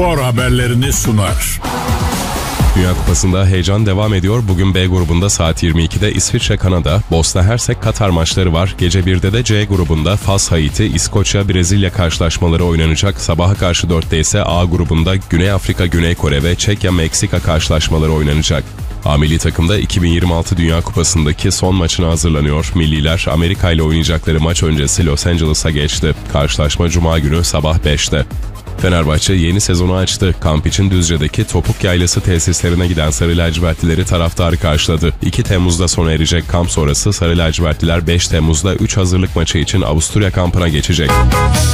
Spor haberlerini sunar. Dünya Kupası'nda heyecan devam ediyor. Bugün B grubunda saat 22'de İsviçre-Kanada, Bosna-Hersek-Katar maçları var. Gece 1'de de C grubunda Fas-Haiti, İskoçya-Brezilya karşılaşmaları oynanacak. Sabaha karşı 4'te ise A grubunda Güney Afrika-Güney Kore ve Çekya-Meksika karşılaşmaları oynanacak. A milli takımda 2026 Dünya Kupası'ndaki son maçına hazırlanıyor. Milliler Amerika ile oynayacakları maç öncesi Los Angeles'a geçti. Karşılaşma Cuma günü sabah 5'te. Fenerbahçe yeni sezonu açtı. Kamp için Düzce'deki Topuk Yaylası tesislerine giden Sarı Lacivertlileri taraftarı karşıladı. 2 Temmuz'da sona erecek kamp sonrası Sarı Lacivertliler 5 Temmuz'da 3 hazırlık maçı için Avusturya kampına geçecek.